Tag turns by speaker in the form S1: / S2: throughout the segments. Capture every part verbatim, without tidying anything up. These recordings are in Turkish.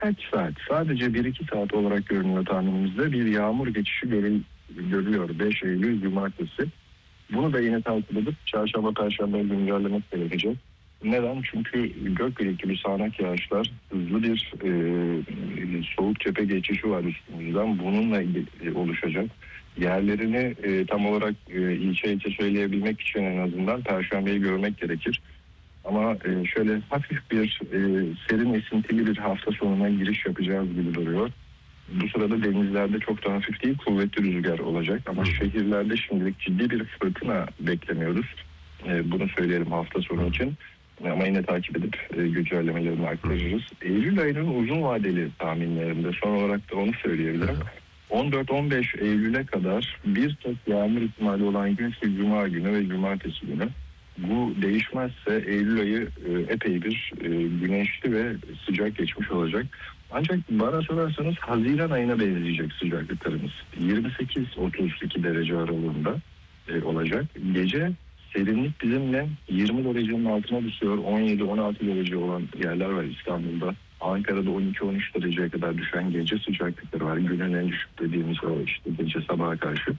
S1: Kaç saat? Sadece bir iki saat olarak görünüyor tahminimizde. Bir yağmur geçişi görül, görülüyor. beş Eylül Cumartesi. Bunu da yine takip edip çarşamba, perşembe güncellemek gerekecek. Neden? Çünkü gök gürültülü sağanak yağışlar, hızlı bir e, soğuk cephe geçişi var üstümüzden. Bununla ilgili oluşacak. Yerlerini e, tam olarak e, ilçe ilçe söyleyebilmek için en azından perşembeyi görmek gerekir. Ama e, şöyle hafif bir e, serin esintili bir hafta sonuna giriş yapacağız gibi duruyor. Bu sırada denizlerde çok da hafif değil, kuvvetli rüzgar olacak. Ama şehirlerde şimdilik ciddi bir fırtına beklemiyoruz. E, bunu söyleyelim hafta sonu için. Ama yine takip edip e, güncellemelerini aktarırız. Eylül ayının uzun vadeli tahminlerinde son olarak da onu söyleyebilirim. on dört on beş Eylül'e kadar bir tek yağmur ihtimali olan gün ise Cuma günü ve Cumartesi günü. Bu değişmezse Eylül ayı e, epey bir e, güneşli ve sıcak geçmiş olacak. Ancak bana sorarsanız Haziran ayına benzeyecek sıcaklıklarımız. yirmi sekiz otuz iki derece aralığında e, olacak. Gece serinlik bizimle yirmi derecenin altına düşüyor. on yedi on altı derece olan yerler var İstanbul'da. Ankara'da on iki on üç dereceye kadar düşen gece sıcaklıkları var. Günün en düşük dediğimiz o işte gece sabaha karşı.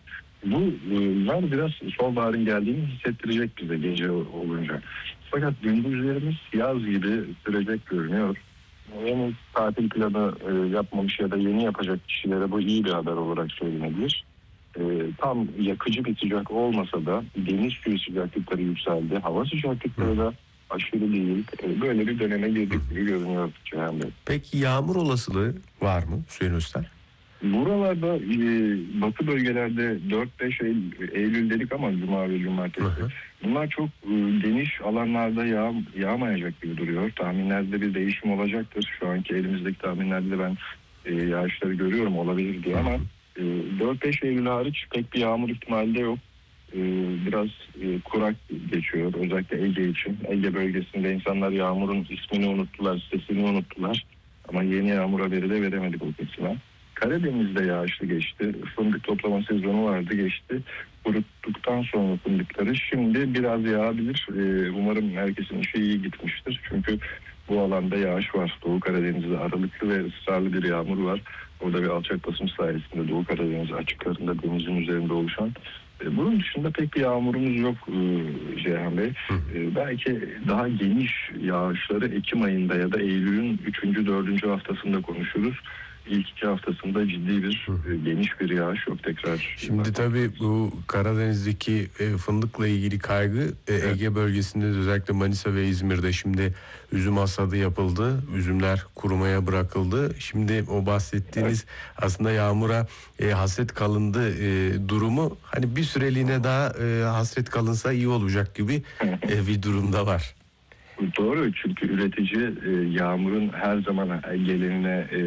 S1: Bunlar biraz sonbaharın geldiğini hissettirecek bize gece olunca. Fakat gündüzlerimiz yaz gibi sürecek görünüyor. Yeni tatil planı e, yapmamış ya da yeni yapacak kişilere bu iyi bir haber olarak söylenebilir. E, tam yakıcı bir sıcak olmasa da deniz suyu sıcaklıkları yükseldi. Hava sıcaklıkları da aşırı değil. E, böyle bir döneme girdik gibi görünüyor Cihan Bey.
S2: Peki yağmur olasılığı var mı Hüseyin Özten?
S1: Buralarda e, batı bölgelerde dört beş Eylül dedik ama Cuma ve Cumartesi. Hı hı. Bunlar çok e, geniş alanlarda yağ, yağmayacak gibi duruyor. Tahminlerde bir değişim olacaktır. Şu anki elimizdeki tahminlerde de ben e, yağışları görüyorum olabilir diye ama e, dört beş Eylül hariç pek bir yağmur ihtimali de yok. E, biraz e, kurak geçiyor özellikle Ege için. Ege bölgesinde insanlar yağmurun ismini unuttular, sesini unuttular. Ama yeni yağmur haberi de veremedik o kesime. Karadeniz'de yağışlı geçti. Fındık toplama sezonu vardı geçti. Kuruttuktan sonra fındıkları şimdi biraz yağabilir. Ee, umarım herkesin işi iyi gitmiştir. Çünkü bu alanda yağış var. Doğu Karadeniz'de aralıklı ve ısrarlı bir yağmur var. Orada bir alçak basınç sayesinde Doğu Karadeniz açıklarında denizin üzerinde oluşan. Ee, bunun dışında pek bir yağmurumuz yok e, Ceyhan Bey. Ee, belki daha geniş yağışları Ekim ayında ya da Eylül'ün üçüncü dördüncü haftasında konuşuruz. İlk iki haftasında ciddi bir e, geniş bir yağış yok tekrar.
S2: Şimdi tabii bu Karadeniz'deki e, fındıkla ilgili kaygı e, Ege evet. bölgesinde özellikle Manisa ve İzmir'de şimdi üzüm hasadı yapıldı. Üzümler kurumaya bırakıldı. Şimdi o bahsettiğiniz evet. aslında yağmura e, hasret kalındı e, durumu hani bir süreliğine daha e, hasret kalınsa iyi olacak gibi e, bir durumda var.
S1: Doğru çünkü üretici e, yağmurun her zaman gelenine e,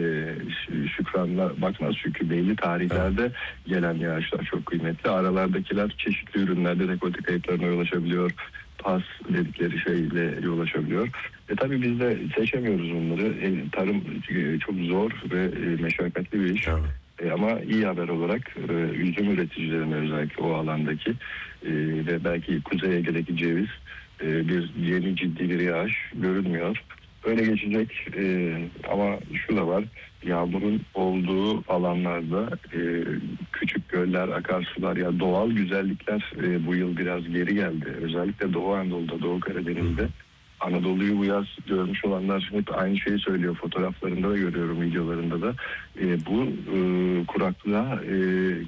S1: şükranla bakmaz çünkü belli tarihlerde evet. gelen yağışlar çok kıymetli. Aralardakiler çeşitli ürünlerde rekolte kayıplarına yol açabiliyor. Pas dedikleri şeyle yol açabiliyor. E tabii biz de seçemiyoruz bunları. E, tarım e, çok zor ve e, meşakkatli bir iş. Evet. E, ama iyi haber olarak e, üzüm üreticilerine özellikle o alandaki e, ve belki Kuzey Ege'deki ceviz bir yeni ciddi bir yağış görünmüyor. Öyle geçecek e, ama şu da var. Yağmurun olduğu alanlarda e, küçük göller, akarsular ya doğal güzellikler e, bu yıl biraz geri geldi. Özellikle Doğu Anadolu'da, Doğu Karadeniz'de. Anadolu'yu bu yaz görmüş olanlar hep aynı şeyi söylüyor. Fotoğraflarında da görüyorum, videolarında da. E, bu e, kuraklığa e,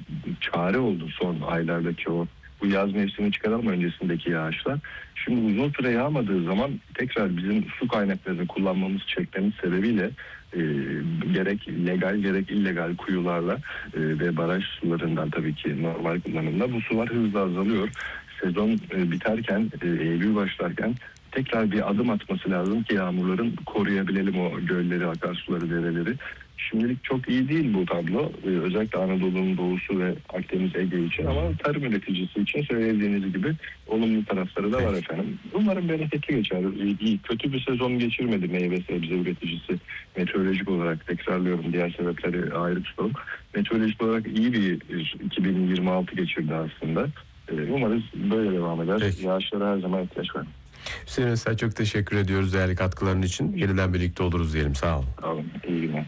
S1: çare oldu son aylardaki o. Bu yaz mevsimi çıkaralım öncesindeki yağışlar. Şimdi uzun süre yağmadığı zaman tekrar bizim su kaynaklarını kullanmamız, çekmemiz sebebiyle e, gerek legal gerek illegal kuyularla e, ve baraj sularından tabii ki normal kullanımda bu sular hızla azalıyor. Sezon e, biterken, e, Eylül başlarken tekrar bir adım atması lazım ki yağmurların koruyabilelim o gölleri, akarsuları, dereleri. Şimdilik çok iyi değil bu tablo. Ee, özellikle Anadolu'nun doğusu ve Akdeniz, Ege için ama tarım üreticisi için söylediğiniz gibi olumlu tarafları da var efendim. Umarım bereketli geçer. İyi, kötü bir sezon geçirmedi meyve sebze üreticisi. Meteorolojik olarak tekrarlıyorum, diğer sebepleri ayrı tutalım. Meteorolojik olarak iyi bir iki bin yirmi altı geçirdi aslında. Ee, umarız böyle devam eder. Peki. Yağışlara her zaman ihtiyaç var.
S2: Hüseyin Öztay, çok teşekkür ediyoruz değerli katkıların için. Yeniden birlikte oluruz diyelim. Sağ olun.
S1: Sağ olun. İyi günler.